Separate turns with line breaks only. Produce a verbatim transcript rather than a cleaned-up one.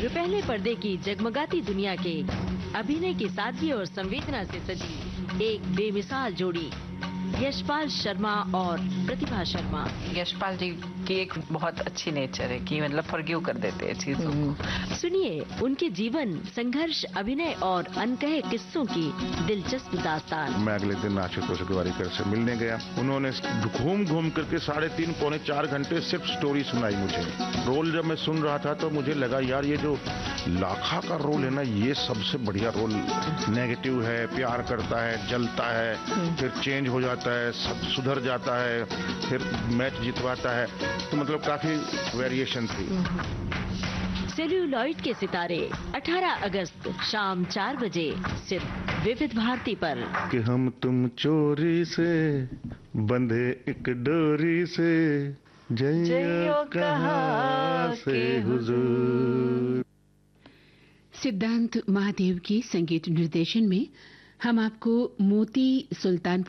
रुपहले पर्दे की जगमगाती दुनिया के अभिनय की सादगी और संवेदना से सजी एक बेमिसाल जोड़ी, यशपाल शर्मा और प्रतिभा शर्मा।
यशपाल जी की एक बहुत अच्छी नेचर है कि मतलब फॉरगिव कर देते हैं चीजों को।
सुनिए उनके जीवन, संघर्ष, अभिनय और अनकहे किस्सों की दिलचस्प दास्तान।
मैं अगले दिन आशुतोष गोवारिकर से मिलने गया। उन्होंने घूम घूम करके साढ़े तीन पौने चार घंटे सिर्फ स्टोरी सुनाई मुझे। रोल जब मैं सुन रहा था तो मुझे लगा यार ये जो लाखा का रोल है ना, ये सबसे बढ़िया रोल। नेगेटिव है, प्यार करता है, जलता है, फिर चेंज हो जाता है, सब सुधर जाता है, फिर मैच जितवाता है, तो मतलब काफी वेरिएशन थी।
सेल्यूलॉइड के सितारे अठारह अगस्त शाम चार बजे सिर्फ विविध भारती पर।
कि हम तुम चोरी से बंधे एक डोरी से, जइयो कहाँ से हुजूर।
सिद्धांत महादेव की संगीत निर्देशन में हम आपको मोती सुल्तान